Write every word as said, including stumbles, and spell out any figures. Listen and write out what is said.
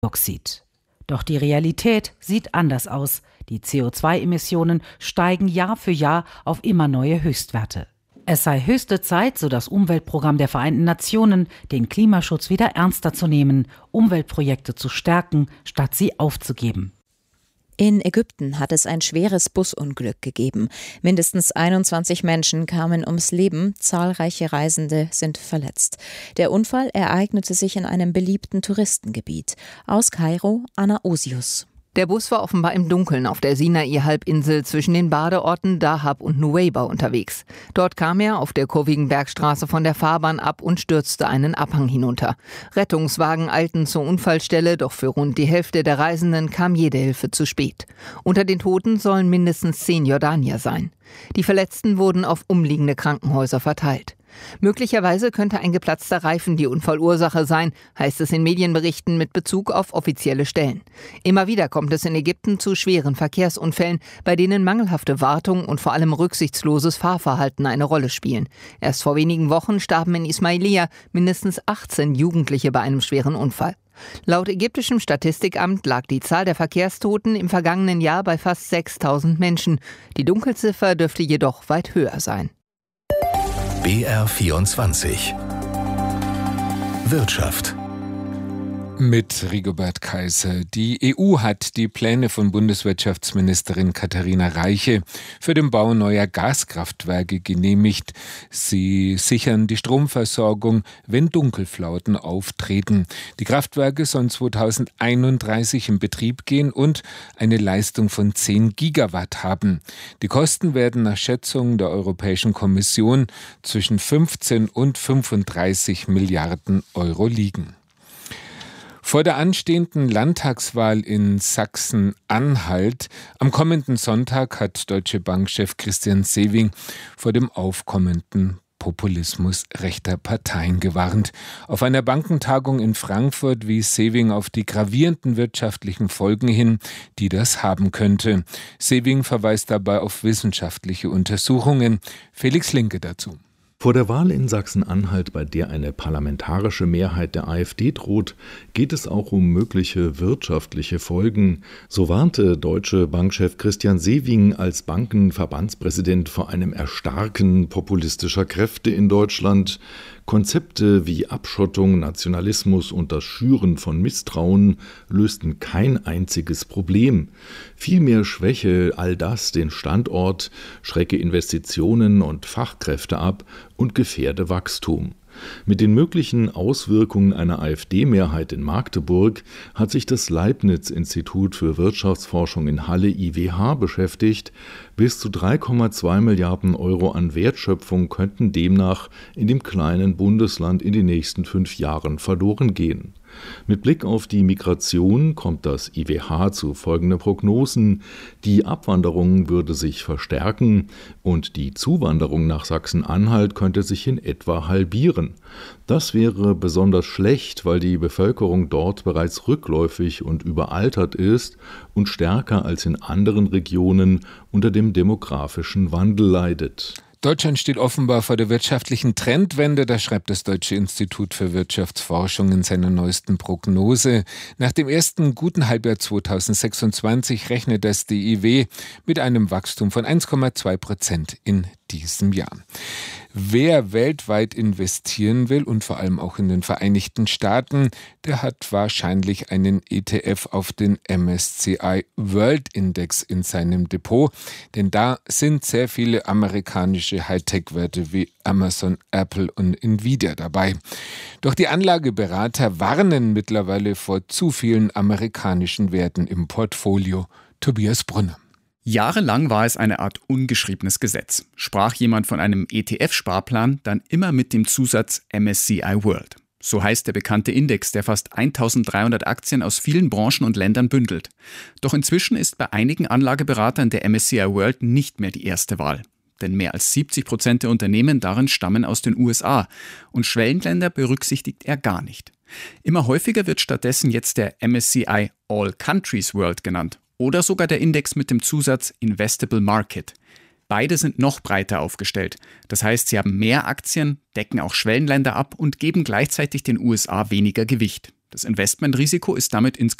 Dioxid. Doch die Realität sieht anders aus. Die C O zwei Emissionen steigen Jahr für Jahr auf immer neue Höchstwerte. Es sei höchste Zeit, so das Umweltprogramm der Vereinten Nationen, den Klimaschutz wieder ernster zu nehmen, Umweltprojekte zu stärken, statt sie aufzugeben. In Ägypten hat es ein schweres Busunglück gegeben. Mindestens einundzwanzig Menschen kamen ums Leben, zahlreiche Reisende sind verletzt. Der Unfall ereignete sich in einem beliebten Touristengebiet. Aus Kairo, Anna Osius. Der Bus war offenbar im Dunkeln auf der Sinai-Halbinsel zwischen den Badeorten Dahab und Nuweiba unterwegs. Dort kam er auf der kurvigen Bergstraße von der Fahrbahn ab und stürzte einen Abhang hinunter. Rettungswagen eilten zur Unfallstelle, doch für rund die Hälfte der Reisenden kam jede Hilfe zu spät. Unter den Toten sollen mindestens zehn Jordanier sein. Die Verletzten wurden auf umliegende Krankenhäuser verteilt. Möglicherweise könnte ein geplatzter Reifen die Unfallursache sein, heißt es in Medienberichten mit Bezug auf offizielle Stellen. Immer wieder kommt es in Ägypten zu schweren Verkehrsunfällen, bei denen mangelhafte Wartung und vor allem rücksichtsloses Fahrverhalten eine Rolle spielen. Erst vor wenigen Wochen starben in Ismailia mindestens achtzehn Jugendliche bei einem schweren Unfall. Laut ägyptischem Statistikamt lag die Zahl der Verkehrstoten im vergangenen Jahr bei fast sechstausend Menschen. Die Dunkelziffer dürfte jedoch weit höher sein. B R vierundzwanzig Wirtschaft mit Rigobert Kaiser. Die E U hat die Pläne von Bundeswirtschaftsministerin Katharina Reiche für den Bau neuer Gaskraftwerke genehmigt. Sie sichern die Stromversorgung, wenn Dunkelflauten auftreten. Die Kraftwerke sollen zweitausendeinunddreißig in Betrieb gehen und eine Leistung von zehn Gigawatt haben. Die Kosten werden nach Schätzungen der Europäischen Kommission zwischen fünfzehn und fünfunddreißig Milliarden Euro liegen. Vor der anstehenden Landtagswahl in Sachsen-Anhalt am kommenden Sonntag hat Deutsche Bank-Chef Christian Sewing vor dem aufkommenden Populismus rechter Parteien gewarnt. Auf einer Bankentagung in Frankfurt wies Sewing auf die gravierenden wirtschaftlichen Folgen hin, die das haben könnte. Sewing verweist dabei auf wissenschaftliche Untersuchungen. Felix Linke dazu. Vor der Wahl in Sachsen-Anhalt, bei der eine parlamentarische Mehrheit der AfD droht, geht es auch um mögliche wirtschaftliche Folgen. So warnte Deutsche Bankchef Christian Sewing als Bankenverbandspräsident vor einem Erstarken populistischer Kräfte in Deutschland. Konzepte wie Abschottung, Nationalismus und das Schüren von Misstrauen lösten kein einziges Problem. Vielmehr schwäche all das den Standort, schrecke Investitionen und Fachkräfte ab und gefährde Wachstum. Mit den möglichen Auswirkungen einer AfD-Mehrheit in Magdeburg hat sich das Leibniz-Institut für Wirtschaftsforschung in Halle I W H beschäftigt. Bis zu drei Komma zwei Milliarden Euro an Wertschöpfung könnten demnach in dem kleinen Bundesland in den nächsten fünf Jahren verloren gehen. Mit Blick auf die Migration kommt das I W H zu folgenden Prognosen. Die Abwanderung würde sich verstärken und die Zuwanderung nach Sachsen-Anhalt könnte sich in etwa halbieren. Das wäre besonders schlecht, weil die Bevölkerung dort bereits rückläufig und überaltert ist und stärker als in anderen Regionen unter dem demografischen Wandel leidet. Deutschland steht offenbar vor der wirtschaftlichen Trendwende, das schreibt das Deutsche Institut für Wirtschaftsforschung in seiner neuesten Prognose. Nach dem ersten guten Halbjahr zweitausendsechsundzwanzig rechnet das D I W mit einem Wachstum von eins Komma zwei Prozent in diesem Jahr. Wer weltweit investieren will und vor allem auch in den Vereinigten Staaten, der hat wahrscheinlich einen E T F auf den M S C I World Index in seinem Depot, denn da sind sehr viele amerikanische Hightech-Werte wie Amazon, Apple und Nvidia dabei. Doch die Anlageberater warnen mittlerweile vor zu vielen amerikanischen Werten im Portfolio. Tobias Brunner. Jahrelang war es eine Art ungeschriebenes Gesetz. Sprach jemand von einem E T F-Sparplan, dann immer mit dem Zusatz M S C I World. So heißt der bekannte Index, der fast eintausenddreihundert Aktien aus vielen Branchen und Ländern bündelt. Doch inzwischen ist bei einigen Anlageberatern der M S C I World nicht mehr die erste Wahl. Denn mehr als siebzig Prozent der Unternehmen darin stammen aus den U S A und Schwellenländer berücksichtigt er gar nicht. Immer häufiger wird stattdessen jetzt der M S C I All Countries World genannt. Oder sogar der Index mit dem Zusatz Investable Market. Beide sind noch breiter aufgestellt. Das heißt, sie haben mehr Aktien, decken auch Schwellenländer ab und geben gleichzeitig den U S A weniger Gewicht. Das Investmentrisiko ist damit insgesamt